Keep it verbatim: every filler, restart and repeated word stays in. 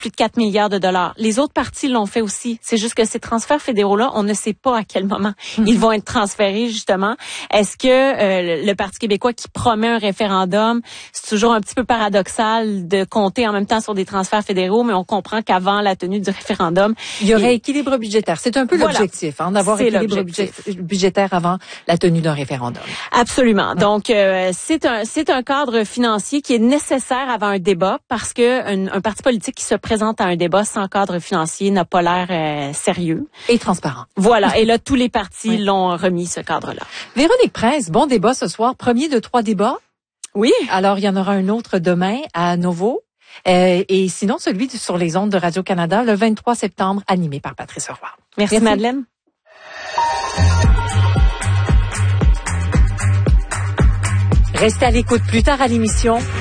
plus de quatre milliards de dollars. Les autres partis l'ont fait aussi. C'est juste que ces transferts fédéraux-là, on ne sait pas à quel moment mm-hmm. ils vont être transférés, justement. Est-ce que euh, le Parti québécois qui promet un référendum, c'est toujours un petit peu paradoxal de compter en même temps sur des transferts fédéraux, mais on comprend qu'avant la tenue du référendum, il y aurait et, équilibre budgétaire. C'est un peu voilà, l'objectif, hein, d'avoir équilibre budgé, budgétaire avant la tenue d'un référendum. Absolument. Donc, euh, c'est un c'est un cadre financier qui est nécessaire avant un débat parce que un, un parti politique qui se présente à un débat sans cadre financier n'a pas l'air euh, sérieux. Et transparent. Voilà. Et là, tous les partis oui. l'ont remis, ce cadre-là. Véronique Prince, bon débat ce soir. Premier de trois débats. Oui. Alors, il y en aura un autre demain à Novo. Euh, et sinon, celui sur les ondes de Radio-Canada, le vingt-trois septembre, animé par Patrice Roy. Merci, Merci. Madeleine. Restez à l'écoute plus tard à l'émission.